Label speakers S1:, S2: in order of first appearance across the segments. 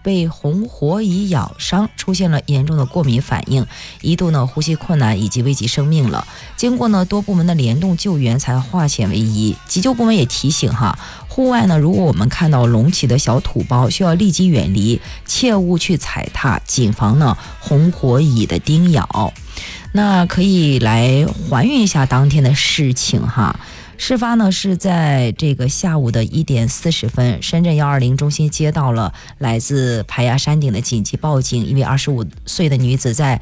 S1: 被红火蚁咬伤，出现了严重的过敏反应，一度呢呼吸困难以及危及生命了。经过呢多部门的联动救援，才化险为夷。急救部门也提醒户外呢，如果我们看到隆起的小土包，需要立即远离，切勿去踩踏，谨防呢红火蚁的叮咬。那可以来还原一下当天的事情事发呢是在这个下午的1点40分，深圳120中心接到了来自排牙山顶的紧急报警，一位25岁的女子在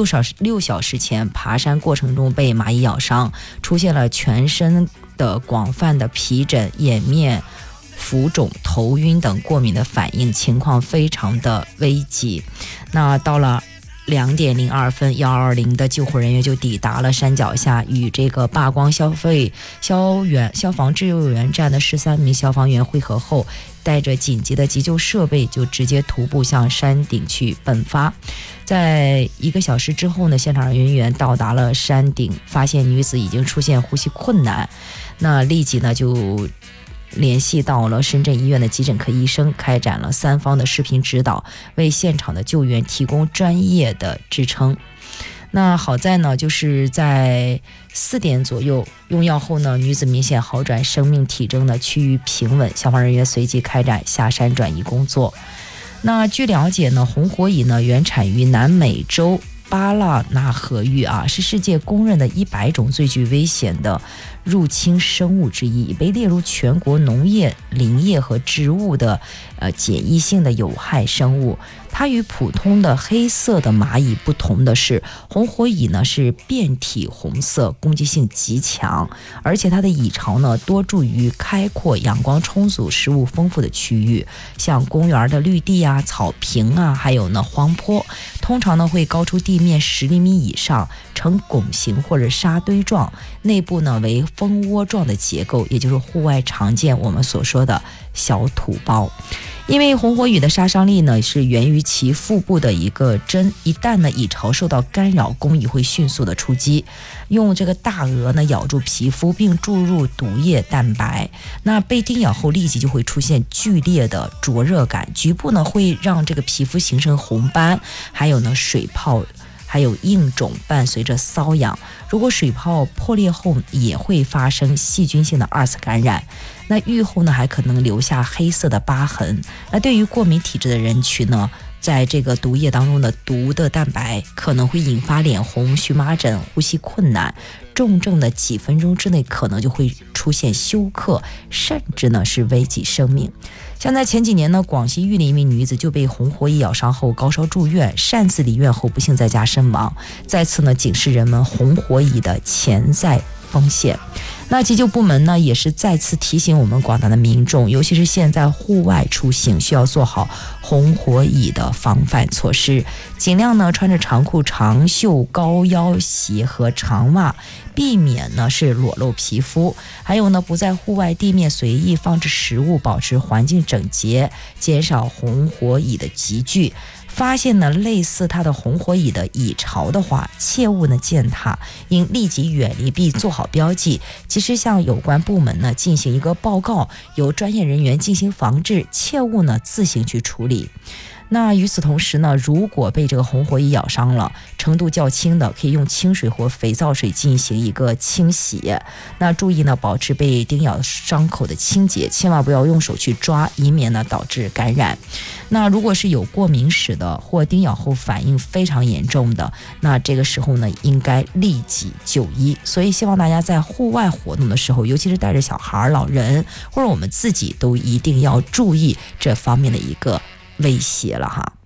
S1: 6小时前爬山过程中被蚂蚁咬伤，出现了全身的广泛的皮疹、眼面浮肿、头晕等过敏的反应，情况非常的危急。那到了2点02分，120的救护人员就抵达了山脚下，与这个霸光消防救援站的13名消防员会合后，带着紧急的急救设备，就直接徒步向山顶去奔发。在1个小时之后呢，现场人员到达了山顶，发现女子已经出现呼吸困难，那立即呢就联系到了深圳医院的急诊科医生，开展了3方的视频指导，为现场的救援提供专业的支撑。那好在呢，就是在4点左右用药后呢，女子明显好转，生命体征呢趋于平稳，消防人员随即开展下山转移工作。那据了解呢，红火蚁呢原产于南美洲巴拉那河域是世界公认的100种最具危险的入侵生物之一，被列入全国农业、林业和植物的检疫性的有害生物。它与普通的黑色的蚂蚁不同的是，红火蚁呢是遍体红色，攻击性极强，而且它的蚁巢呢多住于开阔、阳光充足、食物丰富的区域，像公园的绿地草坪还有呢荒坡，通常呢会高出地面10厘米以上，呈拱形或者沙堆状，内部呢为蜂窝状的结构，也就是户外常见我们所说的小土包。因为红火蚁的杀伤力呢是源于其腹部的一个针，一旦呢蚁巢受到干扰，工蚁会迅速的出击，用这个大颚呢咬住皮肤并注入毒液蛋白。那被叮咬后立即就会出现剧烈的灼热感，局部呢会让这个皮肤形成红斑，还有呢水泡，还有硬肿，伴随着瘙痒。如果水泡破裂后也会发生细菌性的2次感染，那愈后呢还可能留下黑色的疤痕。那对于过敏体质的人群呢，在这个毒液当中的毒的蛋白可能会引发脸红、荨麻疹、呼吸困难，重症的几分钟之内可能就会出现休克，甚至呢是危及生命。像在前几年呢，广西玉林一名女子就被红火蚁咬伤后高烧住院，擅自离院后不幸在家身亡，再次呢警示人们红火蚁的潜在风险。那急救部门呢也是再次提醒我们广大的民众，尤其是现在户外出行，需要做好红火蚁的防范措施，尽量呢穿着长裤、长袖、高腰鞋和长袜，避免呢是裸露皮肤，还有呢不在户外地面随意放置食物，保持环境整洁，减少红火蚁的集聚。发现呢类似它的红火蚁的蚁巢的话，切勿呢践踏，应立即远离并做好标记，及时向有关部门呢进行一个报告，由专业人员进行防治，切勿呢自行去处理。那与此同时呢，如果被这个红火蚁咬伤了，程度较轻的，可以用清水或肥皂水进行一个清洗。那注意呢，保持被叮咬伤口的清洁，千万不要用手去抓，以免呢导致感染。那如果是有过敏史的或叮咬后反应非常严重的，那这个时候呢，应该立即就医。所以希望大家在户外活动的时候，尤其是带着小孩、老人或者我们自己，都一定要注意这方面的一个威胁了哈。